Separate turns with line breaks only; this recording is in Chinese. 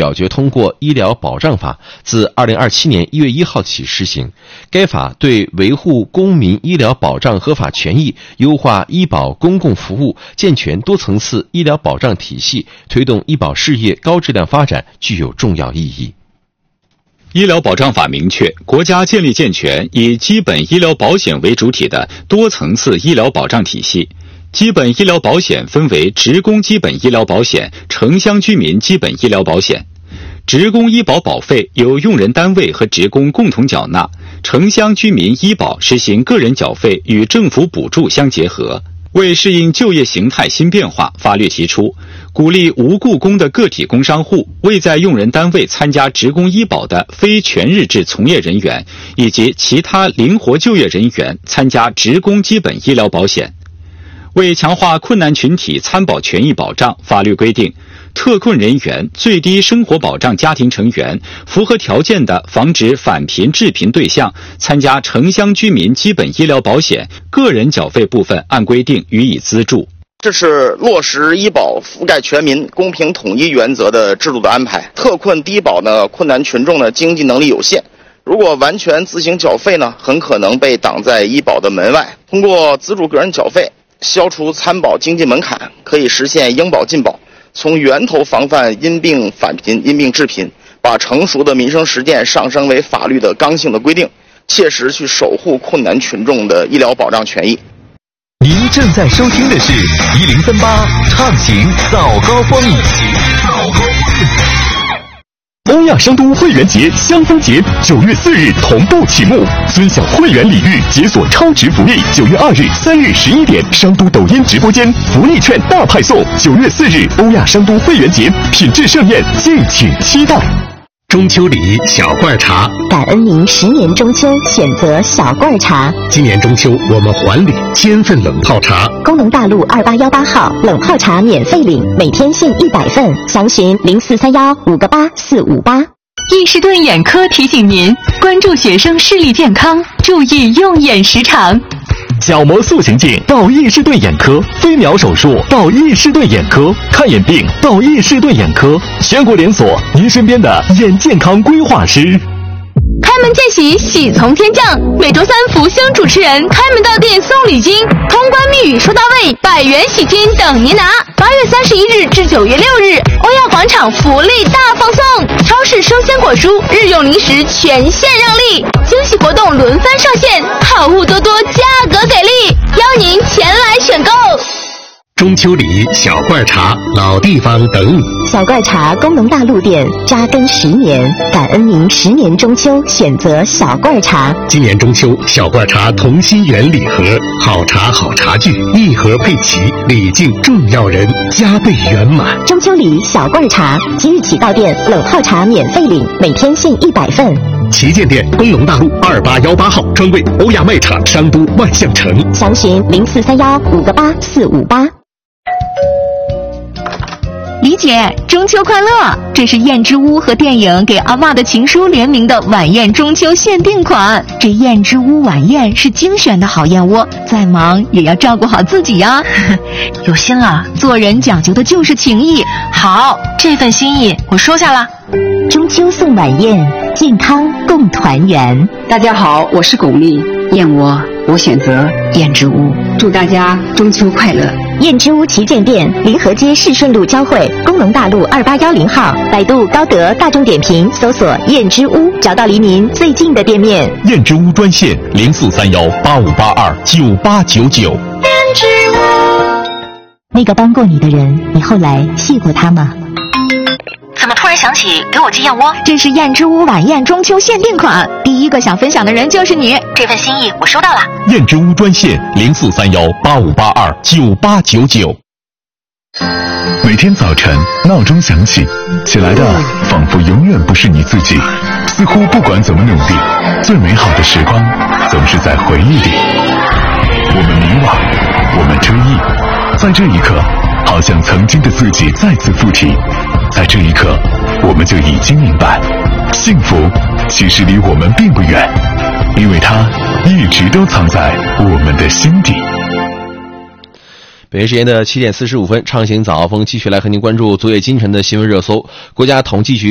表决通过《医疗保障法》，自2027年1月1号起施行。该法对维护公民医疗保障合法权益、优化医保公共服务、健全多层次医疗保障体系、推动医保事业高质量发展具有重要意义。
医疗保障法明确，国家建立健全以基本医疗保险为主体的多层次医疗保障体系。基本医疗保险分为职工基本医疗保险、城乡居民基本医疗保险。职工医保保费由用人单位和职工共同缴纳，城乡居民医保实行个人缴费与政府补助相结合。为适应就业形态新变化，法律提出，鼓励无雇工的个体工商户、未在用人单位参加职工医保的非全日制从业人员以及其他灵活就业人员参加职工基本医疗保险。为强化困难群体参保权益保障，法律规定，特困人员、最低生活保障家庭成员、符合条件的防止返贫致贫对象参加城乡居民基本医疗保险，个人缴费部分按规定予以资助。
这是落实医保覆盖全民、公平统一原则的制度的安排。特困低保呢，困难群众的经济能力有限，如果完全自行缴费呢，很可能被挡在医保的门外。通过资助个人缴费，消除参保经济门槛，可以实现应保尽保，从源头防范因病返贫、因病致贫，把成熟的民生实践上升为法律的刚性的规定，切实去守护困难群众的医疗保障权益。
您正在收听的是1038畅行早高峰。欧亚商都会员节香枫节9月4日同步启幕，尊享会员礼遇，解锁超值福利。9月2日、3日11点，商都抖音直播间福利券大派送。9月4日，欧亚商都会员节品质盛宴，敬请期待。中秋礼小罐茶，
感恩您10年中秋选择小罐茶。
今年中秋我们还礼1000份冷泡茶。
工农大路2818号冷泡茶免费领，每天限100份，详询0431588458。
易士顿眼科提醒您关注学生视力健康，注意用眼时长。
角膜塑形镜到易士顿眼科，飞秒手术到易士顿眼科，看眼病到易士顿眼科，全国连锁，您身边的眼健康规划师。
开门见喜，喜从天降。每周3福星主持人开门到店送礼金，通关密语收到位，100元喜金等您拿。8月31日至9月6日，欧亚广场福利大放送，超市生鲜果蔬、日用零食全线让利，惊喜活动轮番上线，好物多多，价格给力，邀您前来选购。
中秋礼小罐茶，老地方等你。
小罐茶工农大路店扎根10年，感恩您10年中秋选择小罐茶。
今年中秋，小罐茶同心圆礼盒，好茶好茶具，一盒配齐，礼敬重要人，加倍圆满。
中秋礼小罐茶，即日起到店冷泡茶免费领，每天限100份。
旗舰店工农大路2818号，专柜欧亚卖场商都万象城，
详询0431588458。
李姐，中秋快乐！这是燕之屋和电影《给阿嬷的情书》联名的晚宴中秋限定款。这燕之屋晚宴是精选的好燕窝，再忙也要照顾好自己呀。有心了，做人讲究的就是情谊。好，这份心意我收下了。
中秋送晚宴，健康共团圆。
大家好，我是巩俐，燕窝我选择燕之屋，祝大家中秋快乐。
燕之屋旗舰店临河街市顺路交汇，工农大路2810号，百度高德大众点评搜索燕之屋，找到离您最近的店面。
燕之屋专线043185829899。燕之
屋。那个帮过你的人，你后来谢过他吗？
怎么突然想起给我寄燕窝？这是燕之屋晚宴中秋限定款，第一个想分享的人就是你。这份心意我收到了。
燕之屋专线043185829899。每天早晨闹钟响起，起来的仿佛永远不是你自己，似乎不管怎么努力，最美好的时光总是在回忆里。我们迷惘，我们追忆，在这一刻，好像曾经的自己再次附体。在这一刻，我们就已经明白，幸福其实离我们并不远，因为它一直都藏在我们的心底。
北京时间的7点45分，畅行早高峰继续来和您关注昨夜今晨的新闻热搜。国家统计局